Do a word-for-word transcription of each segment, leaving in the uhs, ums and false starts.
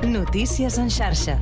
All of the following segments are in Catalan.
Notícies en xarxa.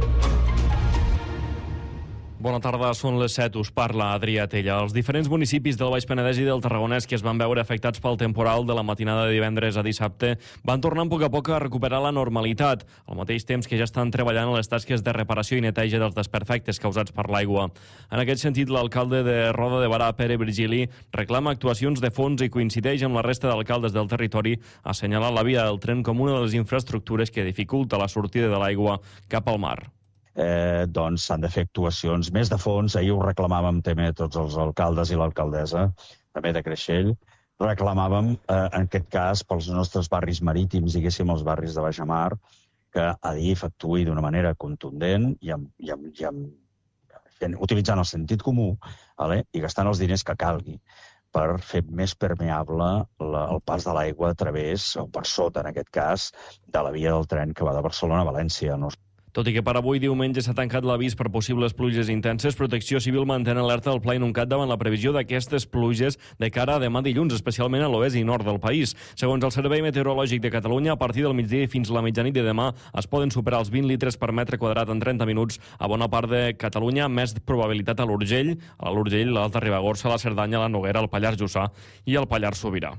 Bona tarda, són les set, us parla Adrià Tella. Els diferents municipis del Baix Penedès i del Tarragonès que es van veure afectats pel temporal de la matinada de divendres a dissabte van tornar a poc a poc a recuperar la normalitat, al mateix temps que ja estan treballant en les tasques de reparació i neteja dels desperfectes causats per l'aigua. En aquest sentit, l'alcalde de Roda de Barà, Pere Virgili, reclama actuacions de fons i coincideix amb la resta d'alcaldes del territori assenyalant la via del tren com una de les infraestructures que dificulta la sortida de l'aigua cap al mar. Eh, doncs s'han de fer actuacions més de fons. Ahir ho reclamàvem també tots els alcaldes i l'alcaldessa, també de Creixell. Reclamàvem, eh, en aquest cas, pels nostres barris marítims, diguéssim, els barris de Baixamar, que A D I F actuï d'una manera contundent i, amb, i, amb, i amb, utilitzant el sentit comú, vale? I gastant els diners que calgui per fer més permeable la, el pas de l'aigua a través, o per sota, en aquest cas, de la via del tren que va de Barcelona a València. No? Tot i que per avui diumenge s'ha tancat l'avís per possibles pluges intenses, Protecció Civil mantén alerta del Pla Inuncat davant la previsió d'aquestes pluges de cara a demà dilluns, especialment a l'oest i nord del país. Segons el Servei Meteorològic de Catalunya, a partir del migdia i fins la mitjanit de demà es poden superar els vint litres per metre quadrat en trenta minuts a bona part de Catalunya, més probabilitat a l'Urgell, a l'Urgell, l'Alta Ribagorça, la Cerdanya, la Noguera, el Pallars Jussà i el Pallars Sobirà.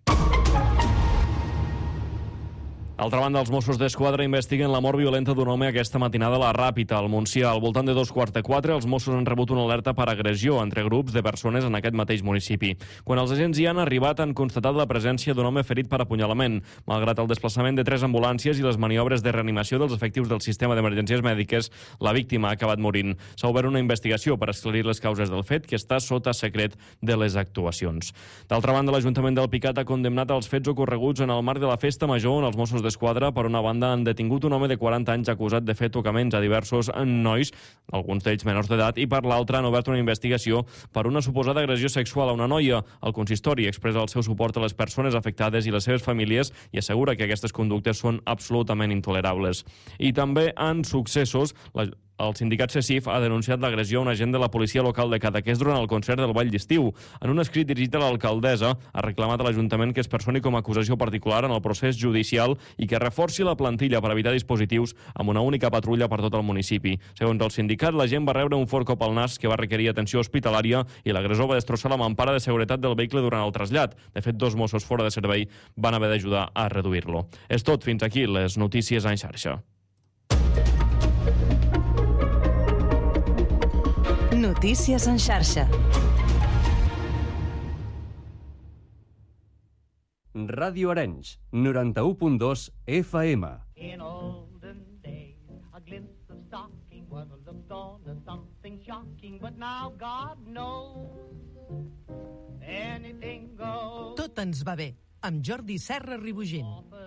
D'altra banda, els Mossos d'Esquadra investiguen la mort violenta d'un home aquesta matinada a la Ràpita, al Montsià. Al voltant de dos quarts de quatre, els Mossos han rebut una alerta per agressió entre grups de persones en aquest mateix municipi. Quan els agents hi han arribat, han constatat la presència d'un home ferit per apunyalament. Malgrat el desplaçament de tres ambulàncies i les maniobres de reanimació dels efectius del sistema d'emergències mèdiques, la víctima ha acabat morint. S'ha obert una investigació per esclarir les causes del fet, que està sota secret de les actuacions. D'altra banda, l'Ajuntament del Picat ha condemnat els fets ocorreguts en el marc de la Festa Major, on els Mossos d'Esquadra, per una banda, han detingut un home de quaranta anys acusat de fer tocaments a diversos nois, alguns d'ells menors d'edat, i per l'altra han obert una investigació per una suposada agressió sexual a una noia. El consistori expressa el seu suport a les persones afectades i les seves famílies i assegura que aquestes conductes són absolutament intolerables. I també en successos, la el sindicat CECIF ha denunciat l'agressió a un agent de la policia local de Cadaqués durant el concert del Ball d'Estiu. En un escrit dirigit a l'alcaldessa, ha reclamat a l'Ajuntament que es personi com a acusació particular en el procés judicial i que reforci la plantilla per evitar dispositius amb una única patrulla per tot el municipi. Segons el sindicat, la gent va rebre un fort cop al nas que va requerir atenció hospitalària i l'agressor va destrossar la mampara de seguretat del vehicle durant el trasllat. De fet, dos Mossos fora de servei van haver d'ajudar a reduir-lo. És tot, fins aquí les notícies en xarxa. Notícies en xarxa. Ràdio Arenys, noranta-u punt dos F M. In olden days, a glimpse of stocking was a look on to something shocking, but now God knows anything goes. Tot ens va bé, amb Jordi Serra Ribugent.